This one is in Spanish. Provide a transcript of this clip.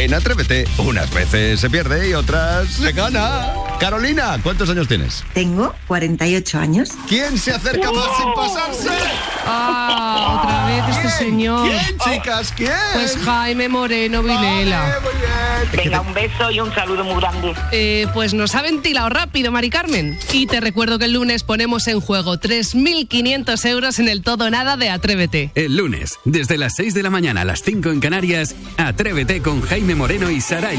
En Atrévete, unas veces se pierde y otras se gana. Carolina, ¿cuántos años tienes? Tengo 48 años. ¿Quién se acerca más sin pasarse? Otra vez este señor. ¿Quién, chicas? ¿Quién? Pues Jaime Moreno Vilela. Vale, muy bien. Venga, un beso y un saludo muy grande. Pues nos ha ventilado rápido, Mari Carmen. Y te recuerdo que el lunes ponemos en juego 3.500 euros en el todo o nada de Atrévete. El lunes, desde las 6 de la mañana a las 5 en Canarias, Atrévete con Jaime Moreno y Saray.